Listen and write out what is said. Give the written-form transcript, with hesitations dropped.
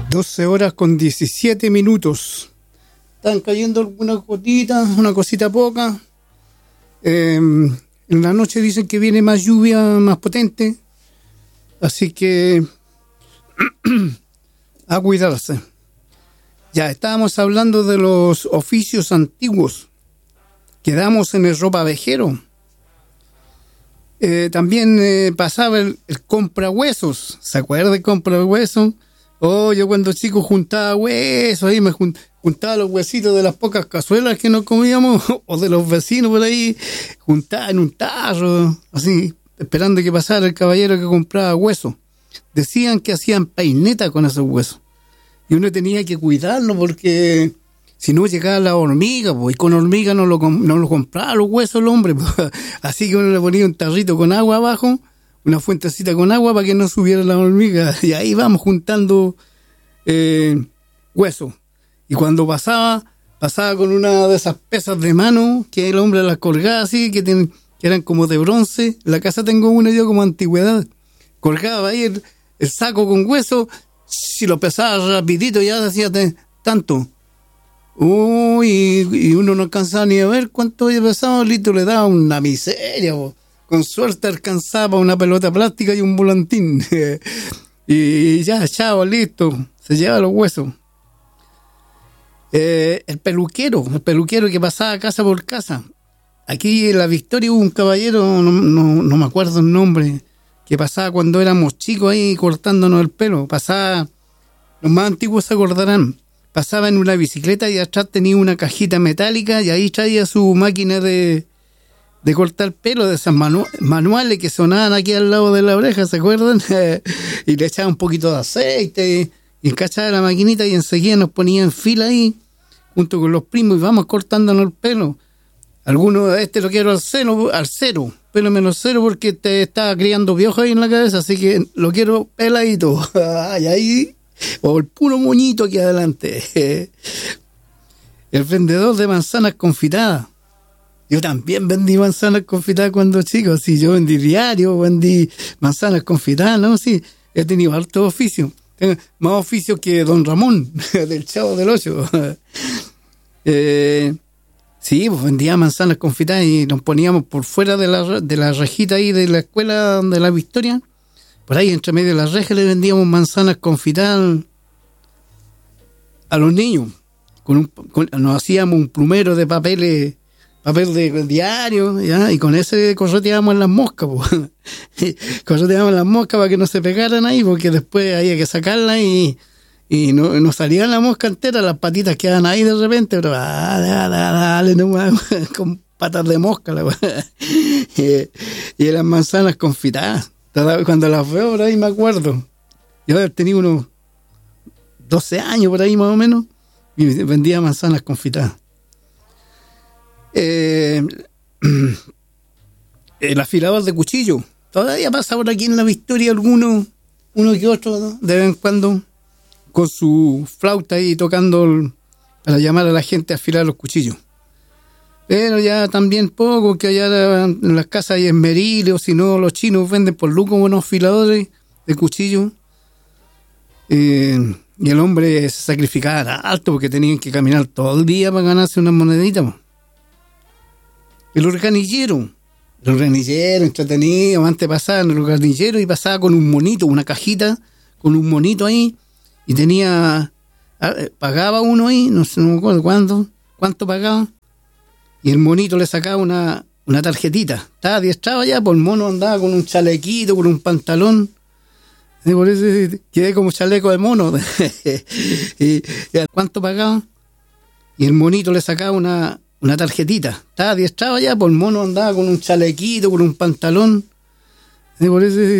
12:17. Están cayendo algunas gotitas, una cosita poca. En la noche dicen que viene más lluvia, más potente. Así que a cuidarse. Ya estábamos hablando de los oficios antiguos. Quedamos en el ropavejero. También pasaba el comprahuesos. ¿Se acuerda del comprahuesos? Oh, yo cuando chico juntaba huesos, ahí me juntaba los huesitos de las pocas cazuelas que nos comíamos, o de los vecinos por ahí, juntaba en un tarro, así, esperando que pasara el caballero que compraba huesos. Decían que hacían peineta con esos huesos. Y uno tenía que cuidarlo porque si no llegaba la hormiga, pues, y con hormiga no lo compraba los huesos el hombre. Pues. Así que uno le ponía un tarrito con agua abajo, una fuentecita con agua para que no subiera la hormiga. Y ahí vamos juntando huesos. Y cuando pasaba con una de esas pesas de mano, que el hombre las colgaba así, que eran como de bronce. En la casa tengo una yo como antigüedad. Colgaba ahí el saco con hueso. Si lo pesaba rapidito ya hacía tanto. Y uno no alcanzaba ni a ver cuánto había pesado, listo, le daba una miseria. Con suerte alcanzaba una pelota plástica y un volantín. Y ya, chao, listo. Se lleva los huesos. El peluquero que pasaba casa por casa. Aquí en La Victoria hubo un caballero, no me acuerdo el nombre, que pasaba cuando éramos chicos ahí cortándonos el pelo. Pasaba, los más antiguos se acordarán, pasaba en una bicicleta y atrás tenía una cajita metálica y ahí traía su máquina de cortar pelo, de esas manuales que sonaban aquí al lado de la oreja, ¿se acuerdan? Y le echaba un poquito de aceite y encachaba la maquinita y enseguida nos ponía en fila ahí junto con los primos y vamos cortándonos el pelo. Algunos lo quiero al cero, pelo menos cero, porque te estaba criando viejo ahí en la cabeza, así que lo quiero peladito. Y ahí, o el puro moñito aquí adelante. El vendedor de manzanas confitadas. Yo también vendí manzanas confitadas cuando chico, sí, yo vendí diario, vendí manzanas confitadas, ¿no? Sí, he tenido harto oficio. Tengo más oficio que Don Ramón, del Chavo del Ocho. Sí, pues vendía manzanas confitadas y nos poníamos por fuera de la rejita ahí de la escuela de La Victoria. Por ahí, entre medio de la reja, le vendíamos manzanas confitadas a los niños. Nos hacíamos un plumero de papel de diario, ¿ya? Y con ese correteábamos las moscas. Correteábamos las moscas para que no se pegaran ahí, porque después había que sacarlas y no salían la mosca entera, las patitas quedaban ahí de repente, pero dale nomás, con patas de mosca. Y las manzanas confitadas. Cuando las veo por ahí me acuerdo. Yo tenía unos 12 años por ahí más o menos y vendía manzanas confitadas. El afilador de cuchillo. Todavía pasa por aquí en La Victoria uno que otro, ¿no? De vez en cuando, con su flauta ahí tocando para llamar a la gente a afilar los cuchillos. Pero ya también poco, que allá en las casas hay esmeriles, o si no, los chinos venden por lucro buenos afiladores de cuchillos. Y el hombre se sacrificaba alto porque tenían que caminar todo el día para ganarse unas moneditas. El organillero entretenido, antes pasaba en el organillero y pasaba con un monito, una cajita, con un monito ahí, y pagaba uno ahí, no me acuerdo cuánto pagaba, y el monito le sacaba una tarjetita. Estaba adiestrado ya, por el mono andaba con un chalequito, con un pantalón, y por eso quedé como chaleco de mono. y ¿cuánto pagaba? Y el monito le sacaba una tarjetita. Estaba adiestrado ya, por el mono andaba con un chalequito, con un pantalón, y por eso